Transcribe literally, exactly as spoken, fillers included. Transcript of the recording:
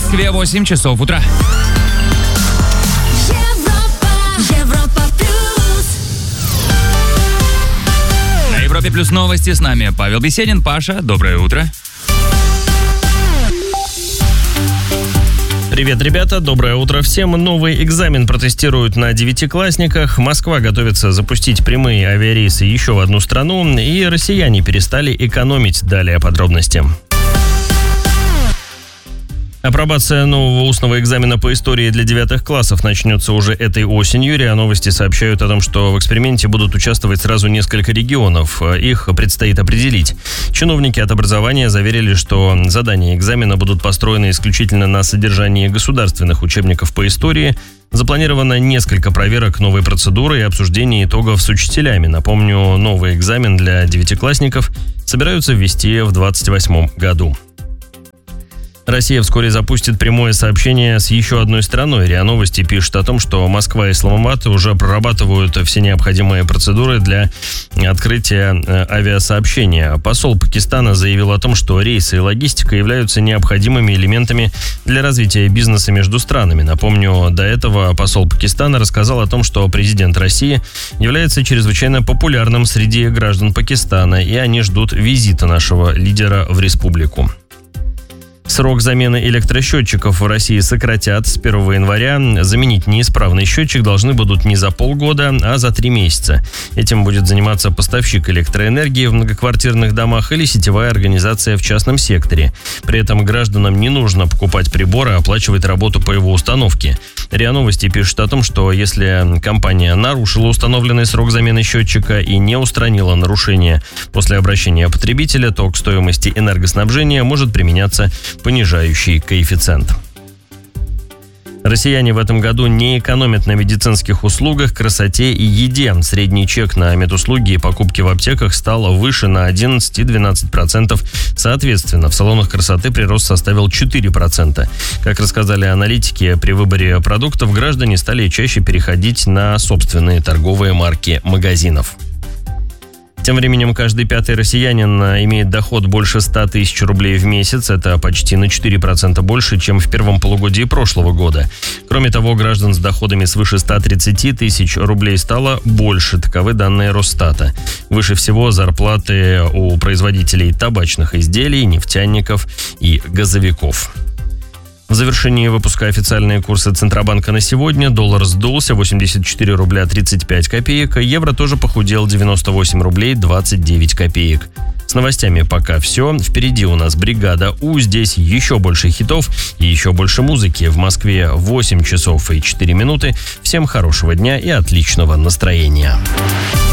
Москве восемь часов утра. На Европе плюс новости с нами Павел Беседин. Паша, доброе утро. Привет, ребята, доброе утро всем. Новый экзамен протестируют на девятиклассниках. Москва готовится запустить прямые авиарейсы еще в одну страну. И россияне перестали экономить. Далее подробности. Апробация нового устного экзамена по истории для девятых классов начнется уже этой осенью. РИА Новости сообщают о том, что в эксперименте будут участвовать сразу несколько регионов. Их предстоит определить. Чиновники от образования заверили, что задания экзамена будут построены исключительно на содержании государственных учебников по истории. Запланировано несколько проверок новой процедуры и обсуждение итогов с учителями. Напомню, новый экзамен для девятиклассников собираются ввести в двадцать восьмом году. Россия вскоре запустит прямое сообщение с еще одной страной. РИА Новости пишет о том, что Москва и Исламабад уже прорабатывают все необходимые процедуры для открытия авиасообщения. Посол Пакистана заявил о том, что рейсы и логистика являются необходимыми элементами для развития бизнеса между странами. Напомню, до этого посол Пакистана рассказал о том, что президент России является чрезвычайно популярным среди граждан Пакистана, и они ждут визита нашего лидера в республику. Срок замены электросчетчиков в России сократят с первого января. Заменить неисправный счетчик должны будут не за полгода, а за три месяца. Этим будет заниматься поставщик электроэнергии в многоквартирных домах или сетевая организация в частном секторе. При этом гражданам не нужно покупать прибор и оплачивать работу по его установке. РИА Новости пишет о том, что если компания нарушила установленный срок замены счетчика и не устранила нарушение после обращения потребителя, то к стоимости энергоснабжения может применяться понижающий коэффициент. Россияне в этом году не экономят на медицинских услугах, красоте и еде. Средний чек на медуслуги и покупки в аптеках стал выше на одиннадцать и двенадцать процентов. Соответственно, в салонах красоты прирост составил четыре процента. Как рассказали аналитики, при выборе продуктов граждане стали чаще переходить на собственные торговые марки магазинов. Тем временем каждый пятый россиянин имеет доход больше ста тысяч рублей в месяц. Это почти на четыре процента больше, чем в первом полугодии прошлого года. Кроме того, граждан с доходами свыше ста тридцати тысяч рублей стало больше. Таковы данные Росстата. Выше всего зарплаты у производителей табачных изделий, нефтяников и газовиков. В завершении выпуска официальные курсы Центробанка на сегодня. Доллар сдулся восемьдесят четыре рубля тридцать пять копеек. Евро тоже похудел девяносто восемь рублей двадцать девять копеек. С новостями пока все. Впереди у нас бригада У. Здесь еще больше хитов и еще больше музыки. В Москве восемь часов и четыре минуты. Всем хорошего дня и отличного настроения.